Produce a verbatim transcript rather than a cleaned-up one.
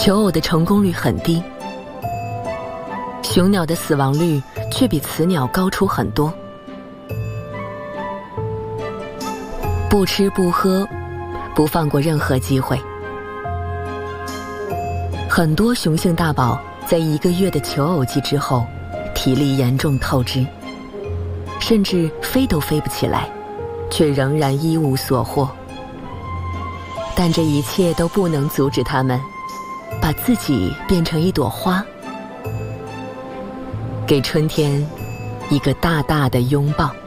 求偶的成功率很低，雄鸟的死亡率却比雌鸟高出很多。不吃不喝，不放过任何机会。很多雄性大宝在一个月的求偶季之后，体力严重透支，甚至飞都飞不起来，却仍然一无所获。但这一切都不能阻止他们把自己变成一朵花，给春天一个大大的拥抱。